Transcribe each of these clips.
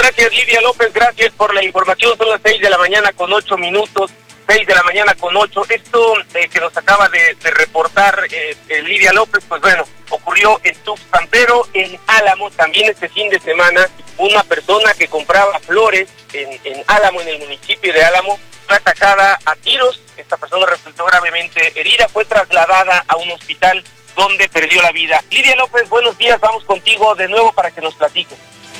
gracias, Lidia López, gracias por la información. Son las 6 de la mañana con 8 minutos, 6 de la mañana con 8. Esto que nos acaba de reportar Lidia López, pues bueno, ocurrió en Tuxpan, pero en Álamo también este fin de semana. Una persona que compraba flores en Álamo, en el municipio de Álamo, fue atacada a tiros. Esta persona resultó gravemente herida, fue trasladada a un hospital donde perdió la vida. Lidia López, buenos días, vamos contigo de nuevo para que nos platiques.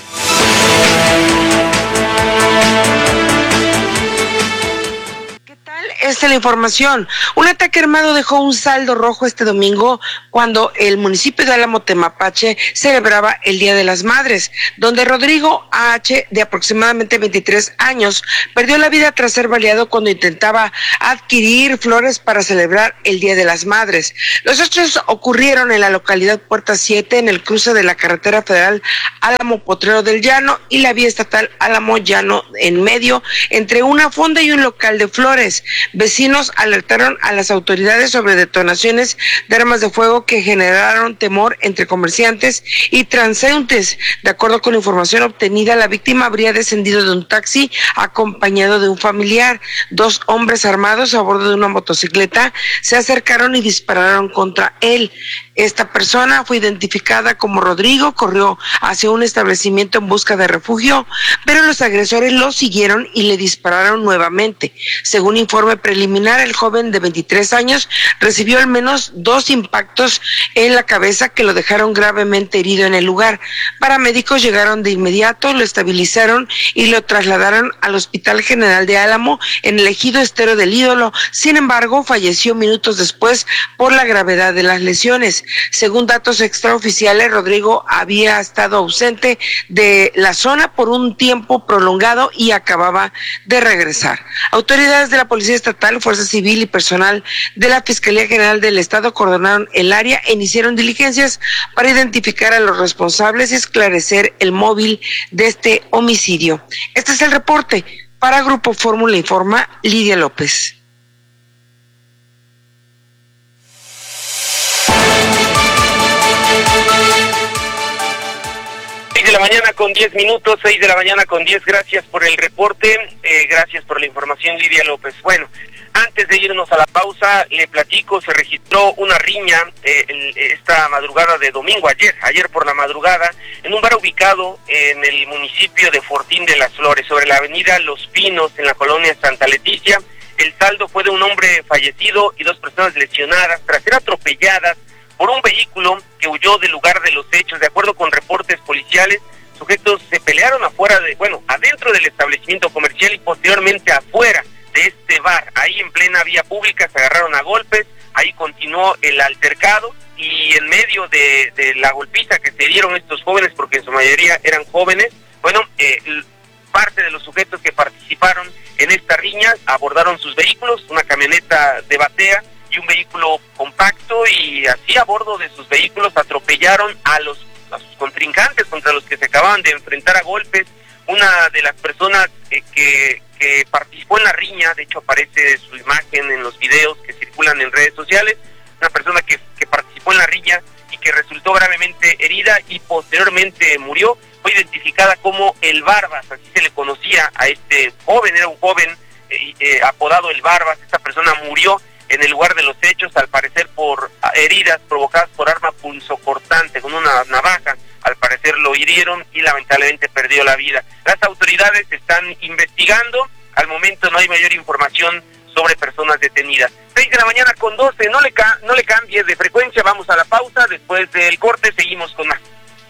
Esta es la información. Un ataque armado dejó un saldo rojo este domingo cuando el municipio de Álamo Temapache celebraba el Día de las Madres, donde Rodrigo H., de aproximadamente 23 años, perdió la vida tras ser baleado cuando intentaba adquirir flores para celebrar el Día de las Madres. Los hechos ocurrieron en la localidad Puerta 7, en el cruce de la carretera federal Álamo Potrero del Llano y la vía estatal Álamo Llano en medio, entre una fonda y un local de flores. Vecinos alertaron a las autoridades sobre detonaciones de armas de fuego que generaron temor entre comerciantes y transeúntes. De acuerdo con la información obtenida, la víctima habría descendido de un taxi acompañado de un familiar. 2 hombres armados a bordo de una motocicleta se acercaron y dispararon contra él. Esta persona fue identificada como Rodrigo, corrió hacia un establecimiento en busca de refugio, pero los agresores lo siguieron y le dispararon nuevamente. Según informe preliminar, el joven de 23 años recibió al menos 2 impactos en la cabeza que lo dejaron gravemente herido en el lugar. Paramédicos llegaron de inmediato, lo estabilizaron y lo trasladaron al Hospital General de Álamo en el ejido Estero del Ídolo. Sin embargo, falleció minutos después por la gravedad de las lesiones. Según datos extraoficiales, Rodrigo había estado ausente de la zona por un tiempo prolongado y acababa de regresar. Autoridades de la Policía Estatal, Fuerza Civil y personal de la Fiscalía General del Estado coordenaron el área e iniciaron diligencias para identificar a los responsables y esclarecer el móvil de este homicidio. Este es el reporte. Para Grupo Fórmula informa Lidia López. 6 de la mañana con 10 minutos, 6 de la mañana con 10, gracias por el reporte, gracias por la información, Lidia López. Bueno, antes de irnos a la pausa, le platico, se registró una riña esta madrugada de domingo, ayer por la madrugada, en un bar ubicado en el municipio de Fortín de las Flores, sobre la avenida Los Pinos, en la colonia Santa Leticia. El saldo fue de un hombre fallecido y 2 personas lesionadas tras ser atropelladas por un vehículo que huyó del lugar de los hechos. De acuerdo con reportes policiales, sujetos se pelearon adentro del establecimiento comercial y posteriormente afuera de este bar. Ahí en plena vía pública se agarraron a golpes, ahí continuó el altercado y en medio de la golpiza que se dieron estos jóvenes, porque en su mayoría eran jóvenes, parte de los sujetos que participaron en esta riña abordaron sus vehículos, una camioneta de batea y un vehículo compacto, y así a bordo de sus vehículos atropellaron a sus contrincantes contra los que se acababan de enfrentar a golpes. Una de las personas que participó en la riña, de hecho aparece su imagen en los videos que circulan en redes sociales, una persona que participó en la riña y que resultó gravemente herida y posteriormente murió, fue identificada como el Barbas, así se le conocía a este joven, era un joven apodado el Barbas. Esta persona murió en el lugar de los hechos, al parecer por heridas provocadas por arma punzocortante, con una navaja. Al parecer lo hirieron y lamentablemente perdió la vida. Las autoridades están investigando, al momento no hay mayor información sobre personas detenidas. 6 de la mañana con 12, no le cambies de frecuencia, vamos a la pausa, después del corte seguimos con más.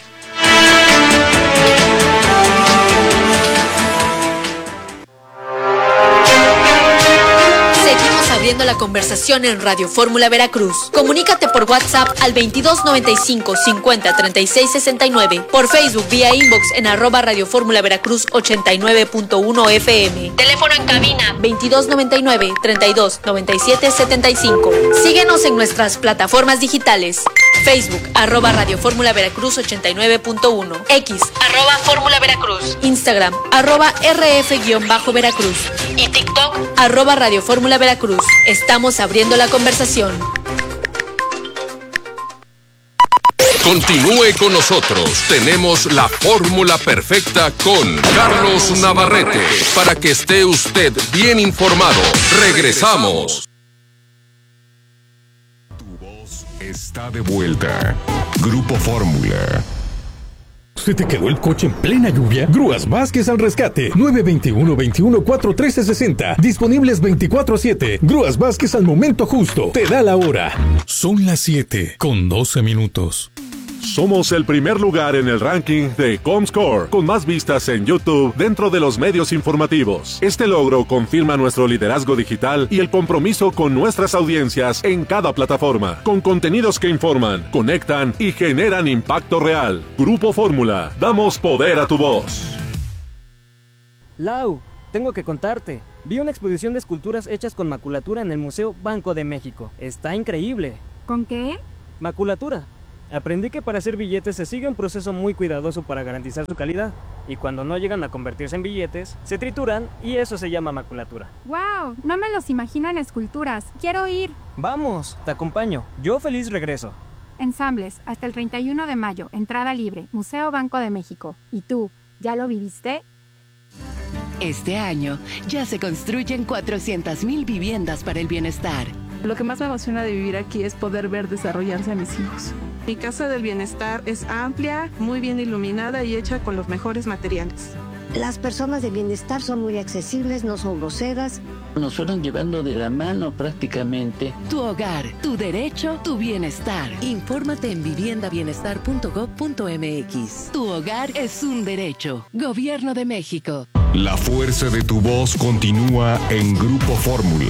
Seguimos abriendo la conversación en Radio Fórmula Veracruz. Comunícate por WhatsApp al 2295 50 36 69, por Facebook vía inbox en @Radio Fórmula Veracruz 89.1 FM. Teléfono en cabina 2299 32 97 75. Síguenos en nuestras plataformas digitales. Facebook @Radio Fórmula Veracruz 89.1, X @Fórmula Veracruz, Instagram @RF-Veracruz y TikTok @Radio Fórmula Veracruz. Estamos abriendo la conversación. Continúe con nosotros. Tenemos la fórmula perfecta con Carlos Navarrete para que esté usted bien informado. Regresamos. Tu voz está de vuelta. Grupo Fórmula. ¿Se te quedó el coche en plena lluvia? Grúas Vázquez al rescate. 921-21-41360. Disponibles 24/7. Grúas Vázquez al momento justo. Te da la hora. Son las 7:12. Somos el primer lugar en el ranking de Comscore, con más vistas en YouTube dentro de los medios informativos. Este logro confirma nuestro liderazgo digital y el compromiso con nuestras audiencias en cada plataforma, con contenidos que informan, conectan y generan impacto real. Grupo Fórmula, damos poder a tu voz. Lau, tengo que contarte. Vi una exposición de esculturas hechas con maculatura en el Museo Banco de México. Está increíble. ¿Con qué? Maculatura. Aprendí que para hacer billetes se sigue un proceso muy cuidadoso para garantizar su calidad, y cuando no llegan a convertirse en billetes, se trituran y eso se llama maculatura. ¡Wow! No me los imagino en esculturas. ¡Quiero ir! ¡Vamos! Te acompaño. Yo feliz regreso. Ensambles, hasta el 31 de mayo, entrada libre, Museo Banco de México. ¿Y tú, ya lo viviste? Este año ya se construyen 400,000 viviendas para el bienestar. Lo que más me emociona de vivir aquí es poder ver desarrollarse a mis hijos. Mi casa del bienestar es amplia, muy bien iluminada y hecha con los mejores materiales. Las personas de bienestar son muy accesibles, no son groseras. Nos fueron llevando de la mano prácticamente. Tu hogar, tu derecho, tu bienestar. Infórmate en viviendabienestar.gov.mx. Tu hogar es un derecho. Gobierno de México. La fuerza de tu voz continúa en Grupo Fórmula.